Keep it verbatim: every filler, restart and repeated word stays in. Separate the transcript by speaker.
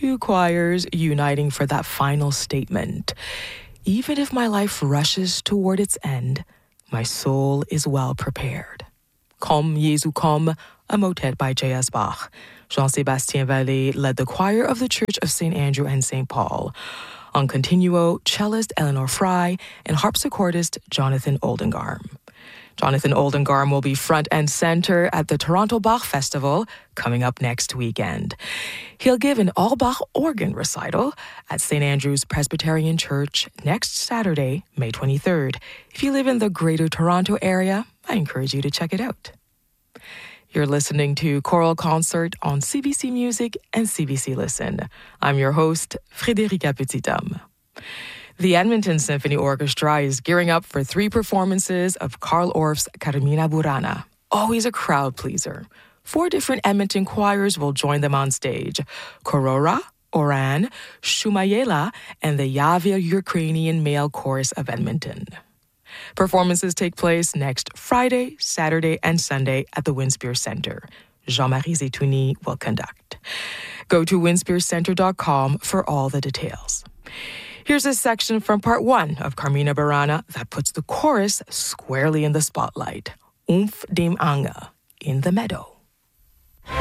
Speaker 1: Two choirs uniting for that final statement. Even if my life rushes toward its end, my soul is well prepared. Komm, Jesu, komm, a motet by J S Bach. Jean-Sébastien Vallée led the choir of the Church of Saint Andrew and Saint Paul. On continuo, cellist Eleanor Fry and harpsichordist Jonathan Oldengarm. Jonathan Oldengarm will be front and center at the Toronto Bach Festival coming up next weekend. He'll give an all-Bach organ recital at Saint Andrew's Presbyterian Church next Saturday, May twenty-third. If you live in the Greater Toronto area, I encourage you to check it out. You're listening to Choral Concert on C B C Music and C B C Listen. I'm your host, Frédérica Petithomme. The Edmonton Symphony Orchestra is gearing up for three performances of Carl Orff's Carmina Burana, always a crowd pleaser. Four different Edmonton choirs will join them on stage: Korora, Oran, Shumayela, and the Yavia Ukrainian Male Chorus of Edmonton. Performances take place next Friday, Saturday, and Sunday at the Winspear Center. Jean-Marie Zetouni will conduct. Go to winspear center dot com for all the details. Here's a section from part one of Carmina Burana that puts the chorus squarely in the spotlight. Umf dem Ange, in the meadow.